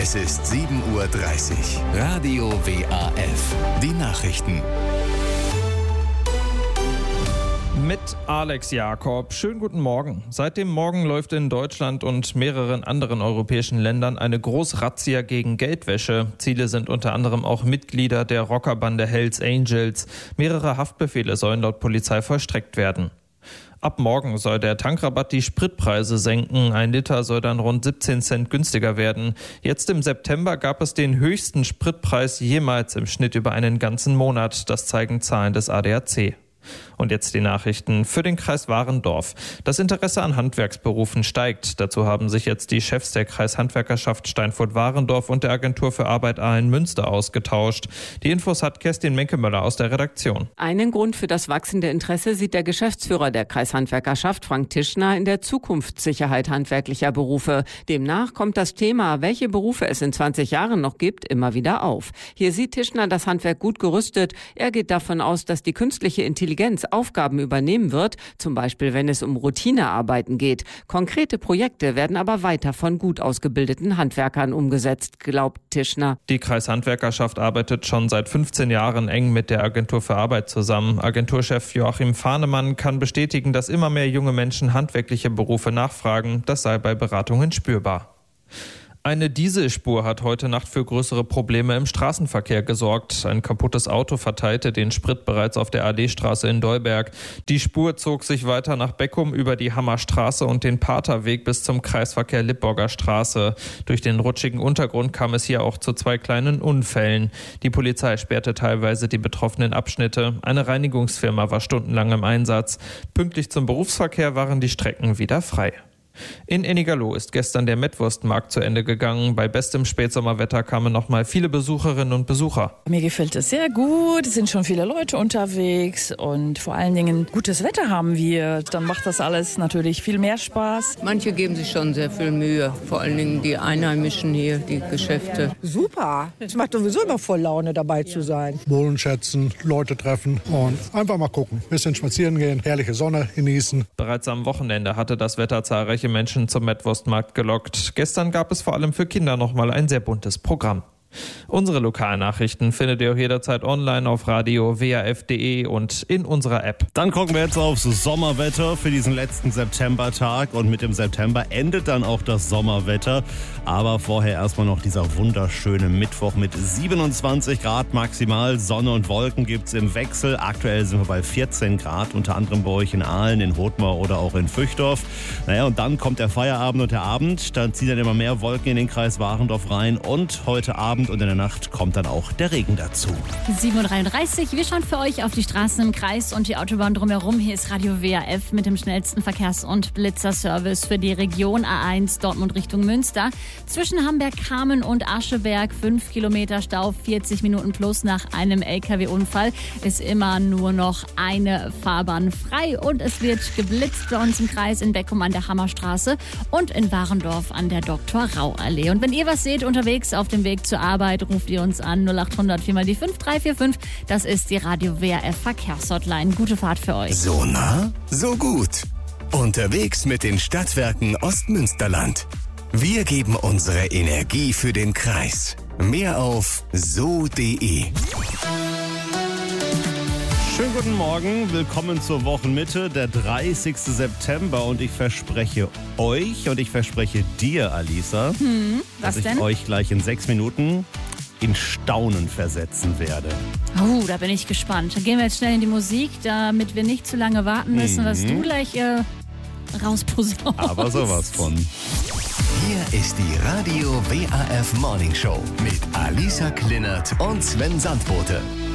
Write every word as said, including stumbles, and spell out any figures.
Es ist sieben Uhr dreißig. Radio W A F. Die Nachrichten. Mit Alex Jakob. Schönen guten Morgen. Seit dem Morgen läuft in Deutschland und mehreren anderen europäischen Ländern eine Großrazzia gegen Geldwäsche. Ziele sind unter anderem auch Mitglieder der Rockerbande Hells Angels. Mehrere Haftbefehle sollen laut Polizei vollstreckt werden. Ab morgen soll der Tankrabatt die Spritpreise senken. Ein Liter soll dann rund siebzehn Cent günstiger werden. Jetzt im September gab es den höchsten Spritpreis jemals im Schnitt über einen ganzen Monat. Das zeigen Zahlen des A D A C. Und jetzt die Nachrichten für den Kreis Warendorf. Das Interesse an Handwerksberufen steigt. Dazu haben sich jetzt die Chefs der Kreishandwerkerschaft Steinfurt-Warendorf und der Agentur für Arbeit Aalen-Münster ausgetauscht. Die Infos hat Kerstin Menkemöller aus der Redaktion. Einen Grund für das wachsende Interesse sieht der Geschäftsführer der Kreishandwerkerschaft, Frank Tischner, in der Zukunftssicherheit handwerklicher Berufe. Demnach kommt das Thema, welche Berufe es in zwanzig Jahren noch gibt, immer wieder auf. Hier sieht Tischner das Handwerk gut gerüstet. Er geht davon aus, dass die künstliche Intelligenz Aufgaben übernehmen wird, zum Beispiel wenn es um Routinearbeiten geht. Konkrete Projekte werden aber weiter von gut ausgebildeten Handwerkern umgesetzt, glaubt Tischner. Die Kreishandwerkerschaft arbeitet schon seit fünfzehn Jahren eng mit der Agentur für Arbeit zusammen. Agenturchef Joachim Fahnemann kann bestätigen, dass immer mehr junge Menschen handwerkliche Berufe nachfragen. Das sei bei Beratungen spürbar. Eine Dieselspur hat heute Nacht für größere Probleme im Straßenverkehr gesorgt. Ein kaputtes Auto verteilte den Sprit bereits auf der A D-Straße in Dolberg. Die Spur zog sich weiter nach Beckum über die Hammerstraße und den Paterweg bis zum Kreisverkehr Lippborger Straße. Durch den rutschigen Untergrund kam es hier auch zu zwei kleinen Unfällen. Die Polizei sperrte teilweise die betroffenen Abschnitte. Eine Reinigungsfirma war stundenlang im Einsatz. Pünktlich zum Berufsverkehr waren die Strecken wieder frei. In Ennigerloh ist gestern der Mettwurstmarkt zu Ende gegangen. Bei bestem Spätsommerwetter kamen noch mal viele Besucherinnen und Besucher. Mir gefällt es sehr gut. Es sind schon viele Leute unterwegs und vor allen Dingen gutes Wetter haben wir. Dann macht das alles natürlich viel mehr Spaß. Manche geben sich schon sehr viel Mühe, vor allen Dingen die Einheimischen hier, die Geschäfte. Super. Es macht sowieso immer voll Laune, dabei zu sein. Bohlen schätzen, Leute treffen und einfach mal gucken. Bisschen spazieren gehen, herrliche Sonne genießen. Bereits am Wochenende hatte das Wetter zahlreiche Menschen zum Mettwurstmarkt gelockt. Gestern gab es vor allem für Kinder nochmal ein sehr buntes Programm. Unsere Lokalnachrichten findet ihr auch jederzeit online auf radio w a f punkt d e und in unserer App. Dann gucken wir jetzt aufs Sommerwetter für diesen letzten Septembertag und mit dem September endet dann auch das Sommerwetter. Aber vorher erstmal noch dieser wunderschöne Mittwoch mit siebenundzwanzig Grad maximal. Sonne und Wolken gibt's im Wechsel. Aktuell sind wir bei vierzehn Grad, unter anderem bei euch in Aalen, in Hothmar oder auch in Füchdorf. Naja, und dann kommt der Feierabend und der Abend. Dann ziehen dann immer mehr Wolken in den Kreis Warendorf rein und heute Abend und in der Nacht kommt dann auch der Regen dazu. sieben Uhr dreiunddreißig, wir schauen für euch auf die Straßen im Kreis und die Autobahn drumherum. Hier ist Radio W A F mit dem schnellsten Verkehrs- und Blitzerservice für die Region A eins Dortmund Richtung Münster. Zwischen Hamberg-Kamen und Ascheberg fünf Kilometer Stau, vierzig Minuten plus nach einem L K W-Unfall. Ist immer nur noch eine Fahrbahn frei und es wird geblitzt bei uns im Kreis in Beckum an der Hammerstraße und in Warendorf an der Doktor-Rau-Allee. Und wenn ihr was seht unterwegs auf dem Weg zur Arbeit, Arbeit, ruft ihr uns an null acht hundert vier mal die fünf drei vier fünf. Das ist die Radio W A F Verkehrshotline. Gute Fahrt für euch. So nah, so gut. Unterwegs mit den Stadtwerken Ostmünsterland. Wir geben unsere Energie für den Kreis. Mehr auf so punkt d e. Schönen guten Morgen, willkommen zur Wochenmitte, der dreißigsten September und ich verspreche euch und ich verspreche dir, Alisa, hm, was dass denn? ich euch gleich in sechs Minuten in Staunen versetzen werde. Oh, da bin ich gespannt. Dann gehen wir jetzt schnell in die Musik, damit wir nicht zu lange warten müssen, mhm. was du gleich äh, rausposaunst. Aber sowas von. Hier ist die Radio W A F Morning Show mit Alisa Klinnert und Sven Sandbote.